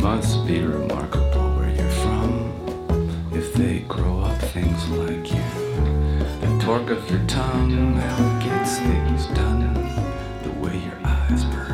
must be remarkable where you're from, if they grow up things like you. The torque of your tongue, they'll get